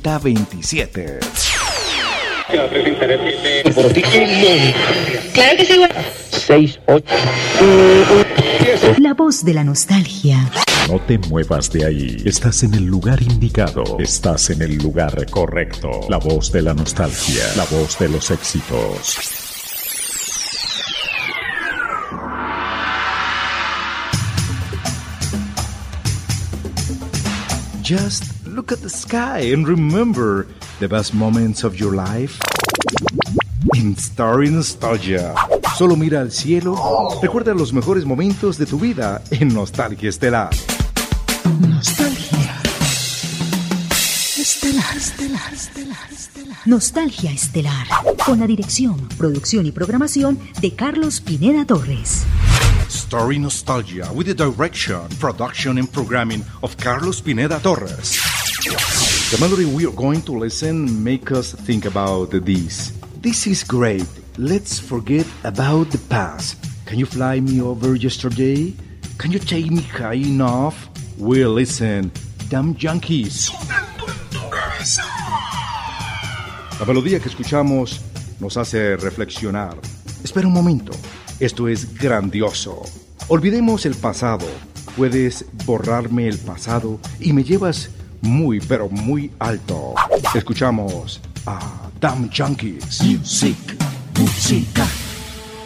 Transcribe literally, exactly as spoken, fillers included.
ochenta veintisiete. Claro que sí, güey. seis, ocho. La voz de la nostalgia. No te muevas de ahí. Estás en el lugar indicado. Estás en el lugar correcto. La voz de la nostalgia. La voz de los éxitos. Just look at the sky and remember the best moments of your life. In Starry Nostalgia. Solo mira al cielo. Recuerda los mejores momentos de tu vida en Nostalgia Estelar. Nostalgia Estelar, Estelar, Estelar, Estelar. Nostalgia Estelar. Con la dirección, producción y programación de Carlos Pineda Torres. Story Nostalgia with the direction, production and programming of Carlos Pineda Torres. The melody we are going to listen make us think about this. This is great. Let's forget about the past. Can you fly me over yesterday? Can you take me high enough? We'll listen. Damn Yankees. La melodía que escuchamos nos hace reflexionar. Espera un momento. Esto es grandioso. Olvidemos el pasado. Puedes borrarme el pasado y me llevas muy, pero muy alto. Escuchamos a Damn Yankees. Music, música.